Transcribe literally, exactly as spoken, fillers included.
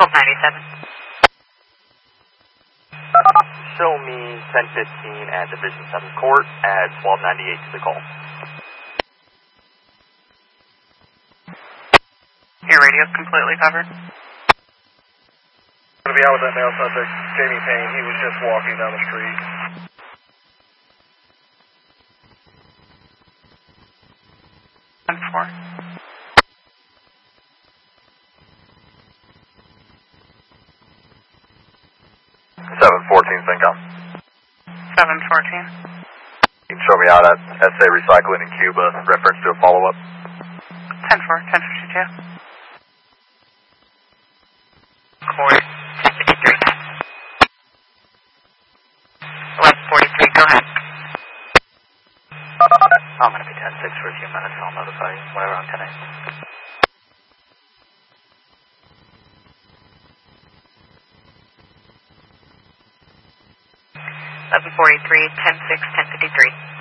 twelve ninety-seven. Show me ten fifteen at Division seven Court, add twelve ninety-eight to the call. Your radio's completely covered. I'm going to be out with that male subject, Jamie Payne. He was just walking down the street. ten four. seven fourteen, Syncom. seven fourteen. You can show me out at S A Recycling in Cuba, reference to a follow-up. ten four, ten fifty-two. Court, ten fifty-three. eleven forty-three, go ahead. I'm going to be ten six for a few minutes, and I'll notify you whenever I'm ten eight. eleven forty-three, ten six, ten fifty-three.